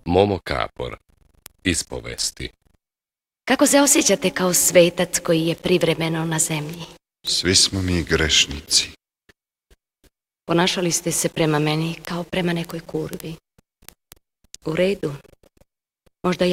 Momo Kapor. Ispovesti. Kako se osjećate kao svetac koji je privremeno na zemlji? Svi smo mi grešnici. Ponašali ste se prema meni kao prema nekoj kurvi. U redu. Možda